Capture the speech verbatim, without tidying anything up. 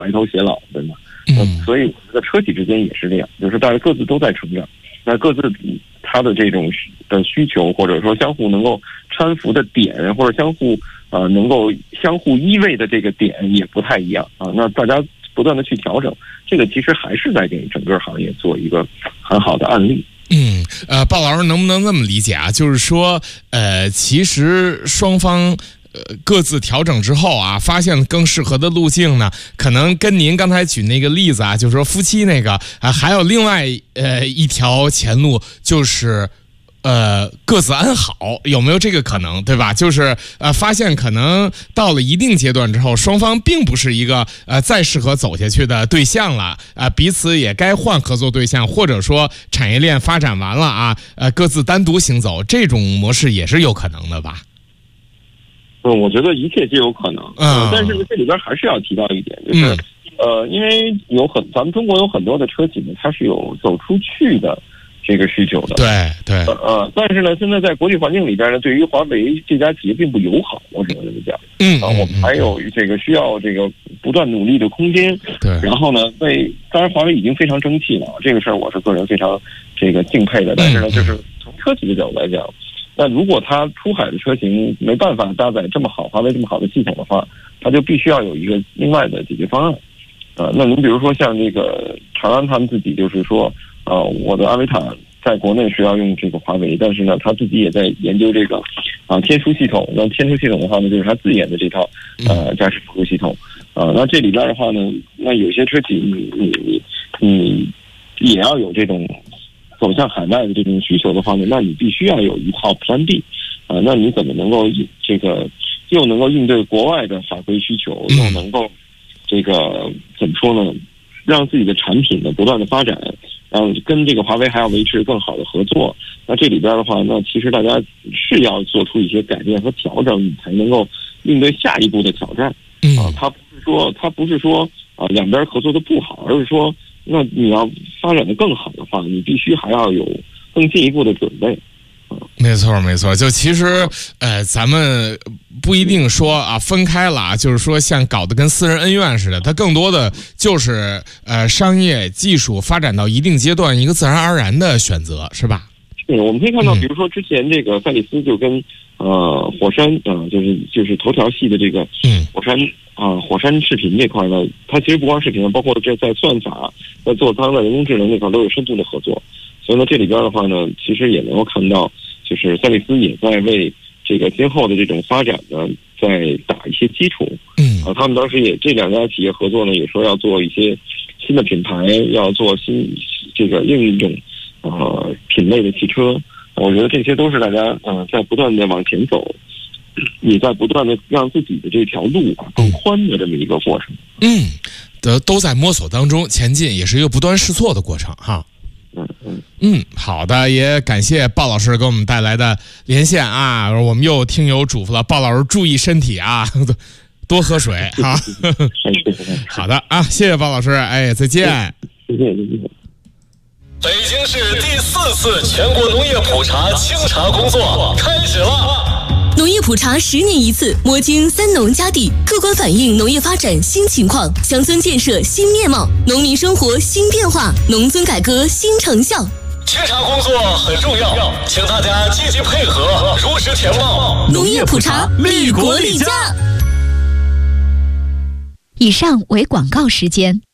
白头偕老，对吗？嗯，所以我觉得车企之间也是这样，就是大家各自都在成长，那各自它的这种的需求，或者说相互能够搀扶的点，或者相互呃能够相互依偎的这个点也不太一样啊。那大家不断的去调整，这个其实还是在给整个行业做一个很好的案例。 嗯，呃，鲍老师能不能这么理解啊？就是说，呃，其实双方。呃，各自调整之后啊，发现更适合的路径呢，可能跟您刚才举那个例子啊，就是说夫妻那个啊，还有另外呃一条前路，就是呃各自安好，有没有这个可能，对吧？就是呃发现可能到了一定阶段之后，双方并不是一个呃再适合走下去的对象了，啊、呃，彼此也该换合作对象，或者说产业链发展完了啊，呃各自单独行走，这种模式也是有可能的吧？ 嗯，我觉得一切皆有可能。嗯，但是这里边还是要提到一点，就是、嗯、呃，因为有很咱们中国有很多的车企呢，它是有走出去的这个需求的。 对对。 呃，但是呢，现在在国际环境里边呢，对于华为这家企业并不友好，我只能这么讲。 嗯。 啊、呃，我们还有这个需要这个不断努力的空间。 对。 然后呢，为当然华为已经非常争气了，这个事儿我是个人非常这个敬佩的。但是呢，就是从车企的角度来讲。那如果它出海的车型没办法搭载这么好华为这么好的系统的话，它就必须要有一个另外的解决方案。呃，那您比如说像这个长安他们自己就是说，呃，我的阿维塔在国内是要用这个华为，但是呢，他自己也在研究这个啊、呃、天书系统。那天书系统的话呢，就是他自研的这套呃驾驶辅助系统。呃，那这里边的话呢，那有些车企你你你你也要有这种。走向海外的这种需求的话呢，那你必须要有一套 Plan B， 啊、呃，那你怎么能够这个又能够应对国外的法规需求，又能够这个怎么说呢，让自己的产品呢不断的发展，然后跟这个华为还要维持更好的合作。那这里边的话，那其实大家是要做出一些改变和调整，你才能够应对下一步的挑战。啊，它不是说它不是说啊两边合作的不好，而是说。那你要发展的更好的话，你必须还要有更进一步的准备。 没错，没错。就其实，呃，咱们不一定说啊分开了，就是说像搞得跟私人恩怨似的，它更多的就是呃商业技术发展到一定阶段一个自然而然的选择，是吧？ 是，我们可以看到，比如说之前这个赛力斯就跟呃火山啊、呃，就是就是头条系的这个火山。啊，火山视频这块呢，它其实不光视频，包括这在算法、在做它的人工智能那块都有深度的合作。所以呢，这里边的话呢，其实也能够看到，就是赛力斯也在为这个今后的这种发展呢，在打一些基础。嗯，啊，他们当时也这两家企业合作呢，也说要做一些新的品牌，要做新这个另一种呃品类的汽车。我觉得这些都是大家嗯、呃、在不断的往前走。你在不断的让自己的这条路啊更宽的这么一个过程， 嗯，都都在摸索当中前进，也是一个不断试错的过程哈。 嗯嗯嗯，好的，也感谢鲍老师给我们带来的连线啊，我们又听友嘱咐了，鲍老师注意身体啊，多喝水哈。好的啊，谢谢鲍老师，哎，再见。 谢谢，谢谢。 北京市第四次全国农业普查清查工作开始了。 农业普查十年一次，摸清三农家地，客观反映农业发展新情况，乡村建设新面貌，农民生活新变化，农村改革新成效。 清查工作很重要，请大家积极配合，如实填报。 农业普查，利国利家。 以上为广告时间。